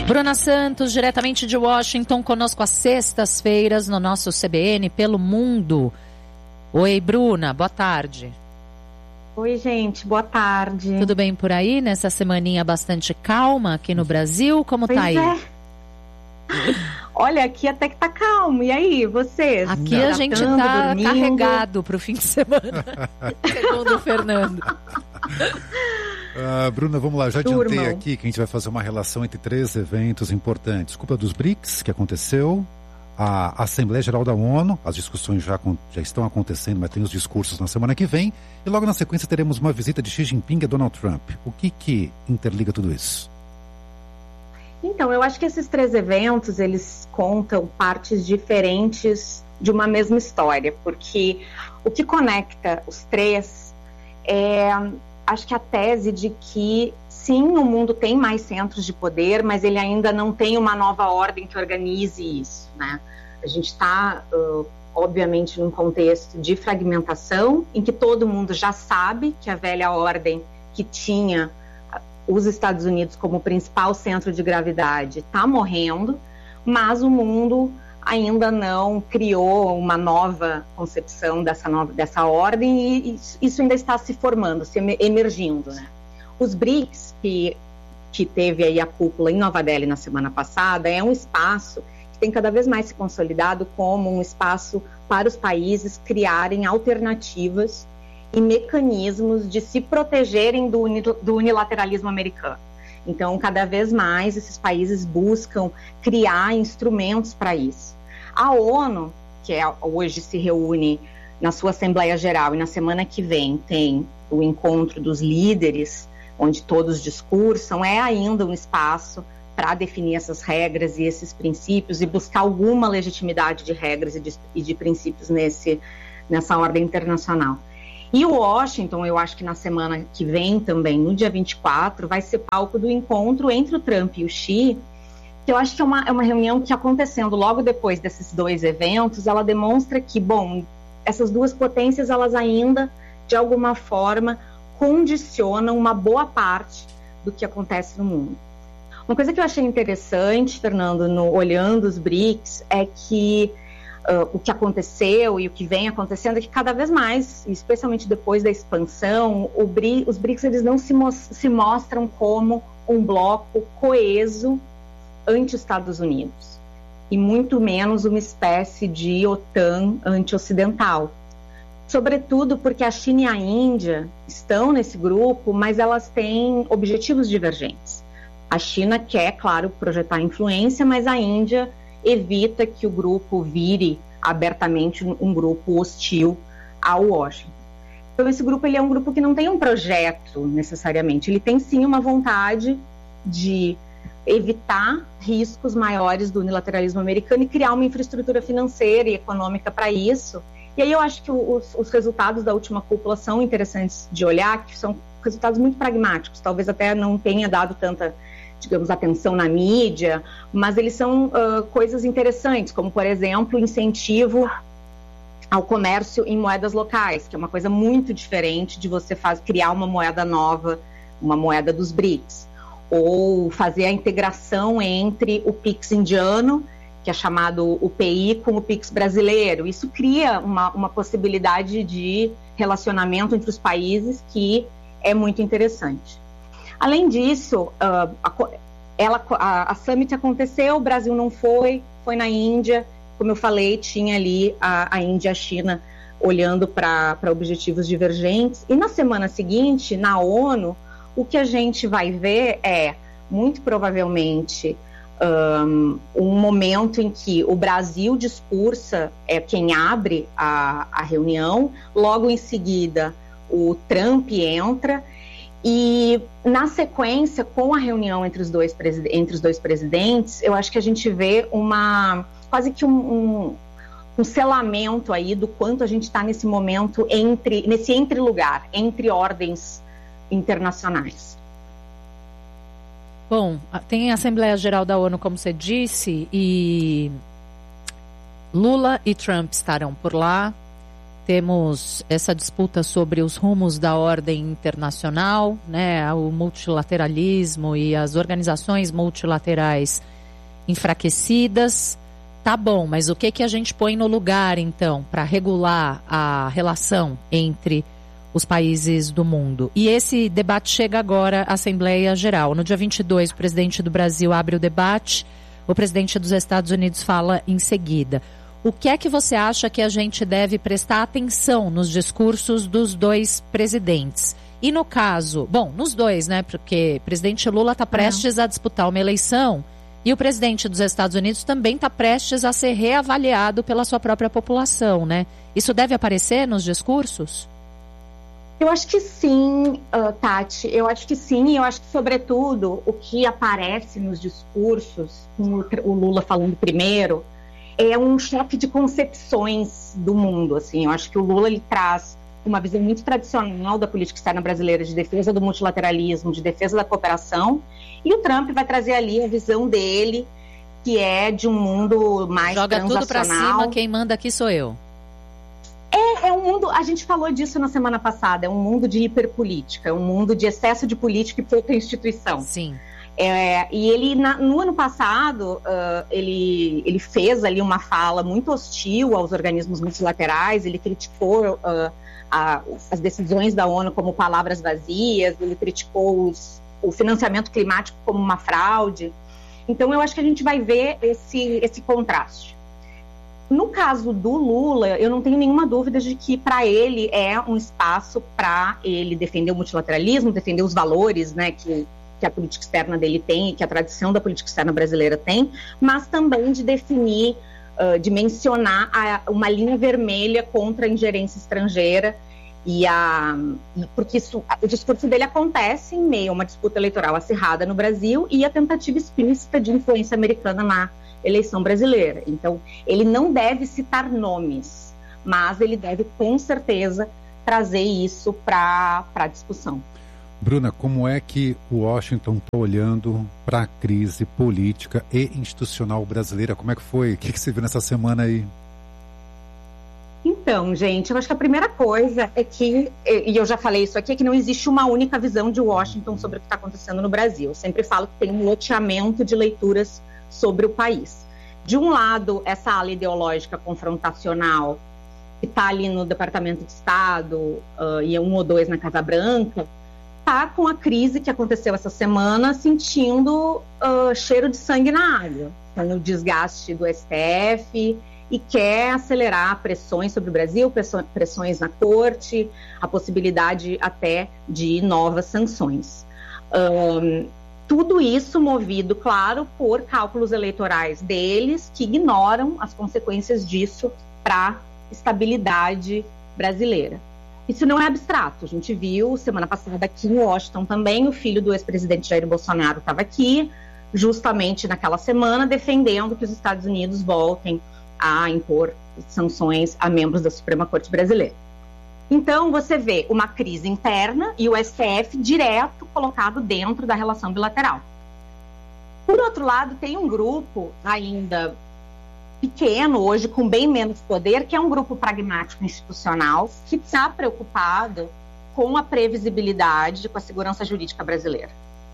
Bruna Santos, diretamente de Washington, conosco às sextas-feiras no nosso CBN Pelo Mundo. Oi, Bruna, boa tarde. Oi, gente, boa tarde. Tudo bem por aí, nessa semaninha bastante calma aqui no Brasil? Como tá aí? Olha, aqui até que tá calmo. E aí, vocês? Aqui a gente tá dormindo, carregado pro fim de semana, segundo o Fernando. Bruna, vamos lá, já adiantei aqui que a gente vai fazer uma relação entre 3 eventos importantes. Cúpula dos BRICS, que aconteceu, a Assembleia Geral da ONU, as discussões já estão acontecendo, mas tem os discursos na semana que vem, e logo na sequência teremos uma visita de Xi Jinping a Donald Trump. O que interliga tudo isso? Então, eu acho que esses 3 eventos, eles contam partes diferentes de uma mesma história, porque o que conecta os 3 é, acho que a tese de que, sim, o mundo tem mais centros de poder, mas ele ainda não tem uma nova ordem que organize isso, né? A gente está, obviamente, num contexto de fragmentação, em que todo mundo já sabe que a velha ordem que tinha os Estados Unidos como principal centro de gravidade está morrendo, mas o mundo ainda não criou uma nova concepção dessa ordem e isso ainda está se formando, se emergindo, né? Os BRICS, que teve aí a cúpula em Nova Delhi na semana passada, é um espaço que tem cada vez mais se consolidado como um espaço para os países criarem alternativas e mecanismos de se protegerem do unilateralismo americano. Então, cada vez mais esses países buscam criar instrumentos para isso. A ONU, que hoje se reúne na sua Assembleia Geral e na semana que vem tem o encontro dos líderes, onde todos discursam, é ainda um espaço para definir essas regras e esses princípios e buscar alguma legitimidade de regras e de princípios nessa ordem internacional. E o Washington, eu acho que na semana que vem também, no dia 24, vai ser palco do encontro entre o Trump e o Xi, que eu acho que é uma reunião que, acontecendo logo depois desses 2 eventos, ela demonstra que, bom, essas 2 potências, elas ainda, de alguma forma, condicionam uma boa parte do que acontece no mundo. Uma coisa que eu achei interessante, Fernando, olhando os BRICS, é que o que aconteceu e o que vem acontecendo é que cada vez mais, especialmente depois da expansão, os BRICS eles não se mostram como um bloco coeso anti-Estados Unidos e muito menos uma espécie de OTAN anti-ocidental. Sobretudo porque a China e a Índia estão nesse grupo, mas elas têm objetivos divergentes. A China quer, claro, projetar influência, mas a Índia evita que o grupo vire abertamente um grupo hostil ao Washington. Então esse grupo ele é um grupo que não tem um projeto necessariamente, ele tem sim uma vontade de evitar riscos maiores do unilateralismo americano e criar uma infraestrutura financeira e econômica para isso. E aí eu acho que os resultados da última cúpula são interessantes de olhar, que são resultados muito pragmáticos, talvez até não tenha dado tanta, digamos, atenção na mídia, mas eles são coisas interessantes, como, por exemplo, o incentivo ao comércio em moedas locais, que é uma coisa muito diferente de você criar uma moeda nova, uma moeda dos BRICS, ou fazer a integração entre o PIX indiano, que é chamado UPI, com o PIX brasileiro. Isso cria uma possibilidade de relacionamento entre os países que é muito interessante. Além disso, a Summit aconteceu, o Brasil não foi na Índia, como eu falei, tinha ali a Índia e a China olhando para objetivos divergentes. E na semana seguinte, na ONU, o que a gente vai ver é, muito provavelmente, um momento em que o Brasil discursa, é quem abre a reunião, logo em seguida o Trump entra, e na sequência, com a reunião entre os dois presidentes, eu acho que a gente vê quase que um selamento aí do quanto a gente está nesse momento, nesse entre-lugar, entre ordens internacionais. Bom, tem a Assembleia Geral da ONU, como você disse, e Lula e Trump estarão por lá. temos essa disputa sobre os rumos da ordem internacional, né, o multilateralismo e as organizações multilaterais enfraquecidas. Tá bom, mas o que a gente põe no lugar, então, para regular a relação entre os países do mundo? E esse debate chega agora à Assembleia Geral. No dia 22, o presidente do Brasil abre o debate, o presidente dos Estados Unidos fala em seguida. O que é que você acha que a gente deve prestar atenção nos discursos dos dois presidentes? E no caso, bom, nos dois, né, porque o presidente Lula está prestes a disputar uma eleição e o presidente dos Estados Unidos também está prestes a ser reavaliado pela sua própria população, né? Isso deve aparecer nos discursos? Eu acho que sim, Tati, eu acho que sim, e eu acho que, sobretudo, o que aparece nos discursos, com o Lula falando primeiro, é um choque de concepções do mundo, assim. Eu acho que o Lula, ele traz uma visão muito tradicional da política externa brasileira, de defesa do multilateralismo, de defesa da cooperação, e o Trump vai trazer ali a visão dele, que é de um mundo mais transacional. Joga tudo pra cima, quem manda aqui sou eu. É um mundo, a gente falou disso na semana passada, é um mundo de hiperpolítica, é um mundo de excesso de política e pouca instituição. Sim. E ele, no ano passado, ele fez ali uma fala muito hostil aos organismos multilaterais, ele criticou as decisões da ONU como palavras vazias, ele criticou o financiamento climático como uma fraude. Então, eu acho que a gente vai ver esse contraste. No caso do Lula, eu não tenho nenhuma dúvida de que, para ele, é um espaço para ele defender o multilateralismo, defender os valores, né, que a política externa dele tem, que a tradição da política externa brasileira tem, mas também de definir, de mencionar uma linha vermelha contra a ingerência estrangeira, porque o discurso dele acontece em meio a uma disputa eleitoral acirrada no Brasil e a tentativa explícita de influência americana na eleição brasileira. Então, ele não deve citar nomes, mas ele deve, com certeza, trazer isso para a discussão. Bruna, como é que o Washington está olhando para a crise política e institucional brasileira? Como é que foi? O que você viu nessa semana aí? Então, gente, eu acho que a primeira coisa é que, e eu já falei isso aqui, é que não existe uma única visão de Washington sobre o que está acontecendo no Brasil. Eu sempre falo que tem um loteamento de leituras sobre o país. De um lado, essa ala ideológica confrontacional que está ali no Departamento de Estado e um ou dois na Casa Branca, está com a crise que aconteceu essa semana sentindo cheiro de sangue na água, com o desgaste do STF e quer acelerar pressões sobre o Brasil, pressões na corte, a possibilidade até de novas sanções. Tudo isso movido, claro, por cálculos eleitorais deles, que ignoram as consequências disso para a estabilidade brasileira. Isso não é abstrato. A gente viu semana passada aqui em Washington também, o filho do ex-presidente Jair Bolsonaro estava aqui, justamente naquela semana, defendendo que os Estados Unidos voltem a impor sanções a membros da Suprema Corte Brasileira. Então, você vê uma crise interna e o STF direto colocado dentro da relação bilateral. Por outro lado, tem um grupo ainda pequeno, hoje com bem menos poder, que é um grupo pragmático institucional que está preocupado com a previsibilidade, com a segurança jurídica brasileira.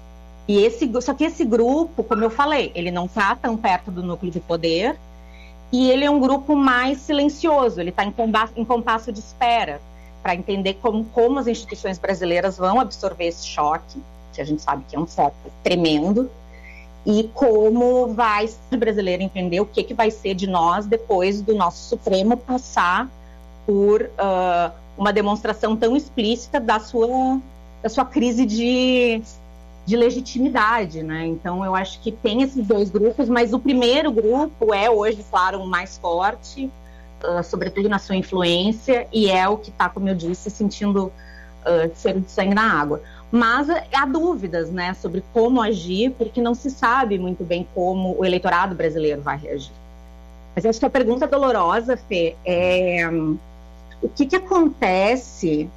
Só que esse grupo, como eu falei, ele não está tão perto do núcleo de poder e ele é um grupo mais silencioso, ele está em compasso de espera para entender como as instituições brasileiras vão absorver esse choque, que a gente sabe que é um choque tremendo, e como vai o brasileiro entender o que vai ser de nós depois do nosso Supremo passar por uma demonstração tão explícita da sua crise de legitimidade, né? Então, eu acho que tem esses dois grupos, mas o primeiro grupo é hoje, claro, o mais forte, sobretudo na sua influência, e é o que está, como eu disse, sentindo cheiro de sangue na água. Mas há dúvidas, né, sobre como agir, porque não se sabe muito bem como o eleitorado brasileiro vai reagir. Mas acho que a pergunta dolorosa, Fê, é o que acontece?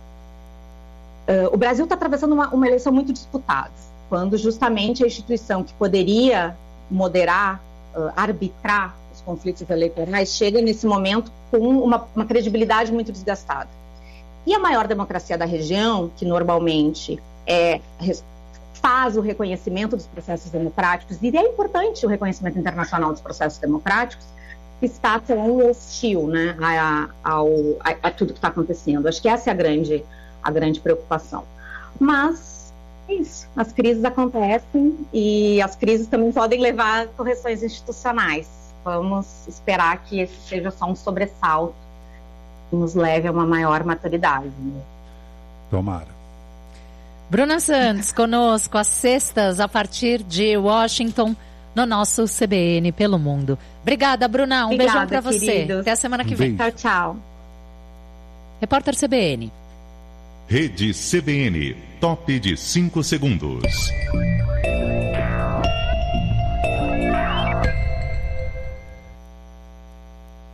O Brasil está atravessando uma eleição muito disputada, quando justamente a instituição que poderia moderar, arbitrar os conflitos eleitorais, chega nesse momento com uma credibilidade muito desgastada. E a maior democracia da região, que normalmente faz o reconhecimento dos processos democráticos, e é importante o reconhecimento internacional dos processos democráticos, está tão hostil, né, a tudo que está acontecendo. Acho que essa é a grande preocupação. Mas é isso, as crises acontecem e as crises também podem levar a correções institucionais. Vamos esperar que esse seja só um sobressalto que nos leve a uma maior maturidade. Né? Tomara. Bruna Santos, conosco às sextas, a partir de Washington, no nosso CBN Pelo Mundo. Obrigada, Bruna. Um beijão para você. Até a semana que vem. Tchau, tchau. Repórter CBN. Rede CBN, top de 5 segundos.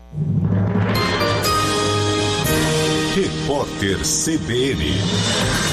Repórter CBN.